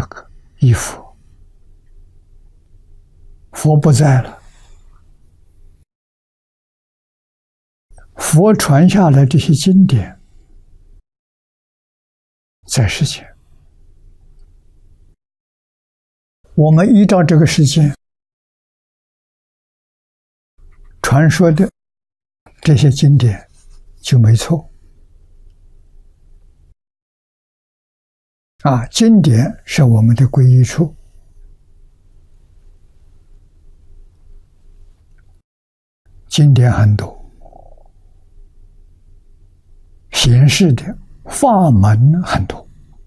个一佛，佛不在了，佛传下来这些经典在世间，我们依照这个世间传说的这些经典就没错。经典是我们的皈依处，经典很多，显示的法门很多，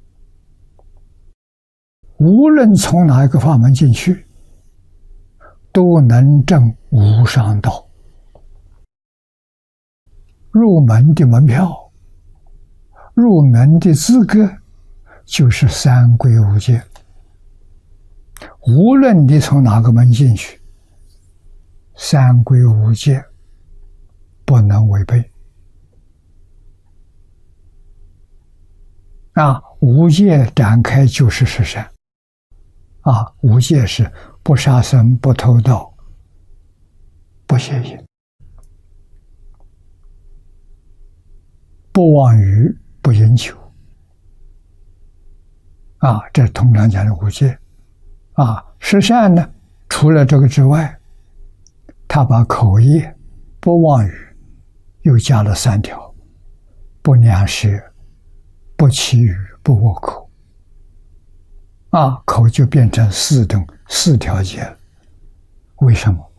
无论从哪一个法门进去，都能证无上道。入门的门票，入门的资格就是三皈五戒。无论你从哪个门进去，三皈五戒不能违背。五戒展开就是十善。五戒是不杀生、不偷盗、不邪淫、不妄语、不饮酒。这是通常讲的五戒。十善呢，除了这个之外，他把口业、不妄语又加了3条：不两舌、不绮语、不恶口。口就变成4条戒了。为什么？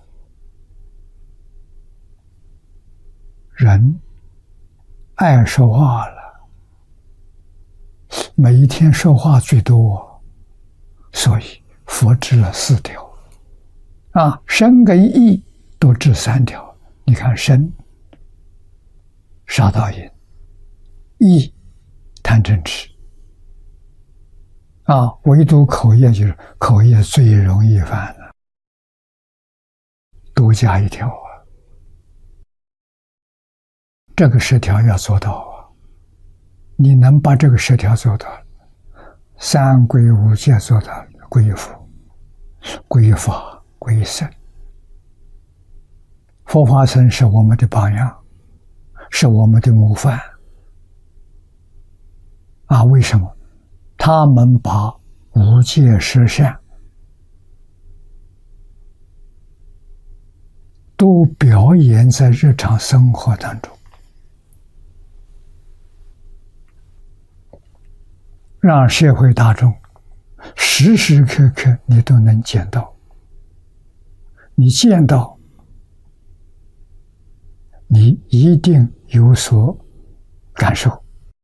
人爱说话了，每一天说话最多，所以佛制了4条。身跟意都制3条。你看身，杀盗淫；意，贪嗔痴。唯独口业就是口业最容易犯了，多加1条。这个10条要做到你能把这个10条做到，三皈五戒做到，皈依佛、皈依法、皈依僧。佛法僧是我们的榜样，是我们的模范。为什么？他们把五戒十善都表演在日常生活当中，让社会大众时时刻刻你都能见到。你见到，你一定有所感受。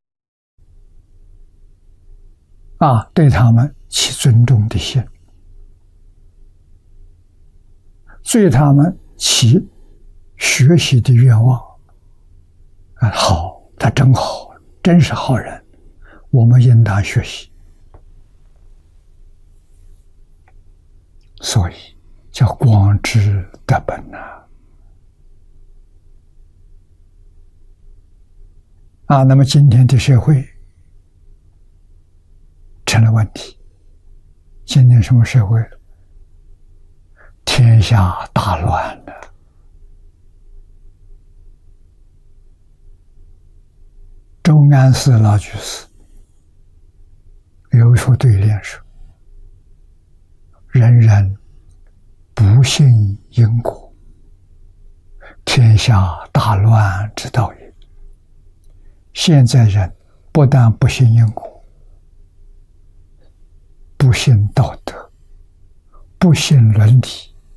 对他们起尊重的心，对他们起学习的愿望。好，他真好，真是好人，我们应当学习。所以叫广知德本那么今天的社会成了问题。今天什么社会？天下大乱了。周安寺老居士有一副对联说：人人不信因果，天下大乱之道也。现在人不但不信因果，不信道德，不信伦理，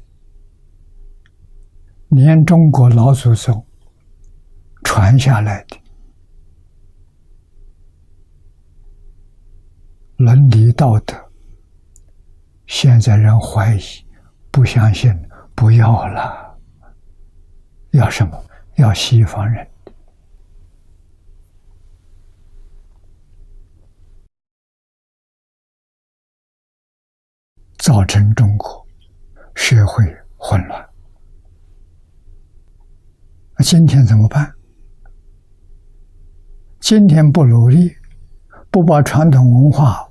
连中国老祖宗传下来的伦理道德，现在人怀疑，不相信，不要了。要什么？要西方人。造成中国社会混乱。今天怎么办？今天不努力，不把传统文化